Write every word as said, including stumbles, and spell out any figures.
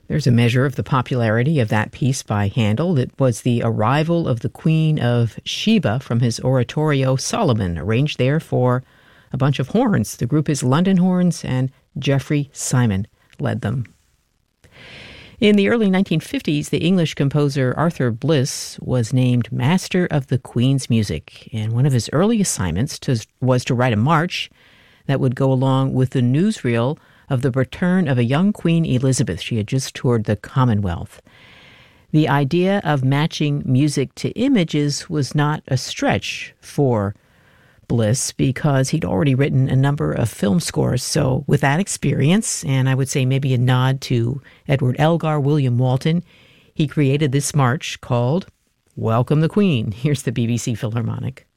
There's a measure of the popularity of that piece by Handel. It was the arrival of the Queen of Sheba from his oratorio Solomon, arranged there for a bunch of horns. The group is London Horns, and Geoffrey Simon led them. In the early nineteen fifties, the English composer Arthur Bliss was named Master of the Queen's Music, and one of his early assignments to, was to write a march that would go along with the newsreel of the return of a young Queen Elizabeth. She had just toured the Commonwealth. The idea of matching music to images was not a stretch for Bliss because he'd already written a number of film scores. So with that experience, and I would say maybe a nod to Edward Elgar, William Walton, he created this march called Welcome the Queen. Here's the B B C Philharmonic.